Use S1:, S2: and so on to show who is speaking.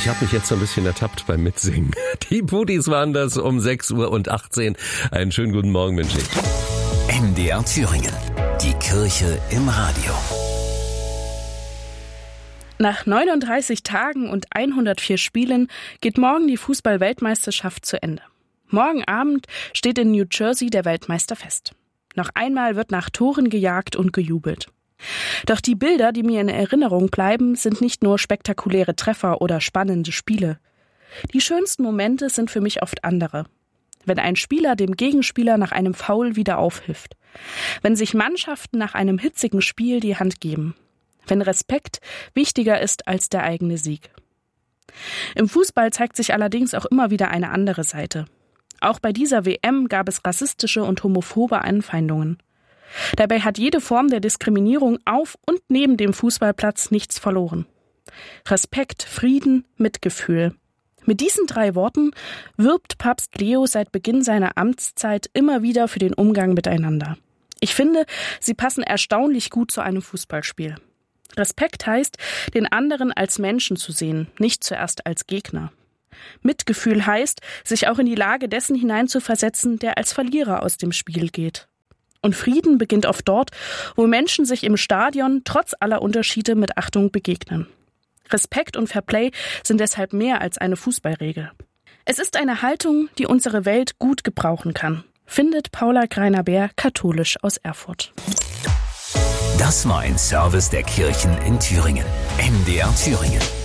S1: Ich habe mich jetzt so ein bisschen ertappt beim Mitsingen. Die Pudis waren das um 6:18 Uhr. Einen schönen guten Morgen wünsche ich.
S2: MDR Thüringen. Die Kirche im Radio.
S3: Nach 39 Tagen und 104 Spielen geht morgen die Fußball-Weltmeisterschaft zu Ende. Morgen Abend steht in New Jersey der Weltmeister fest. Noch einmal wird nach Toren gejagt und gejubelt. Doch die Bilder, die mir in Erinnerung bleiben, sind nicht nur spektakuläre Treffer oder spannende Spiele. Die schönsten Momente sind für mich oft andere. Wenn ein Spieler dem Gegenspieler nach einem Foul wieder aufhilft. Wenn sich Mannschaften nach einem hitzigen Spiel die Hand geben. Wenn Respekt wichtiger ist als der eigene Sieg. Im Fußball zeigt sich allerdings auch immer wieder eine andere Seite. Auch bei dieser WM gab es rassistische und homophobe Anfeindungen. Dabei hat jede Form der Diskriminierung auf und neben dem Fußballplatz nichts verloren. Respekt, Frieden, Mitgefühl. Mit diesen 3 Worten wirbt Papst Leo seit Beginn seiner Amtszeit immer wieder für den Umgang miteinander. Ich finde, sie passen erstaunlich gut zu einem Fußballspiel. Respekt heißt, den anderen als Menschen zu sehen, nicht zuerst als Gegner. Mitgefühl heißt, sich auch in die Lage dessen hineinzuversetzen, der als Verlierer aus dem Spiel geht. Und Frieden beginnt oft dort, wo Menschen sich im Stadion trotz aller Unterschiede mit Achtung begegnen. Respekt und Fairplay sind deshalb mehr als eine Fußballregel. Es ist eine Haltung, die unsere Welt gut gebrauchen kann, findet Paula Greiner-Beer, katholisch aus Erfurt.
S2: Das war ein Service der Kirchen in Thüringen. MDR Thüringen.